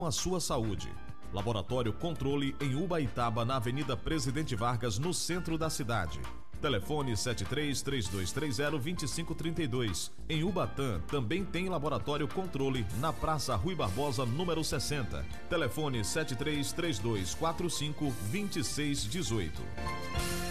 com a sua saúde. Laboratório Controle em Ubaitaba, na Avenida Presidente Vargas, no centro da cidade. Telefone 73-3230-2532. Em Ubatã também tem Laboratório Controle na Praça Rui Barbosa, número 60. Telefone 73-3245-2618.